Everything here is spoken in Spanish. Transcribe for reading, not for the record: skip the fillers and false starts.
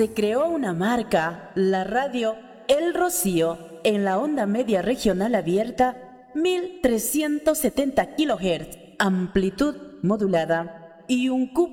se creó una marca, la radio El Rocío, en la onda media regional abierta, 1370 kHz, amplitud modulada, y un cupo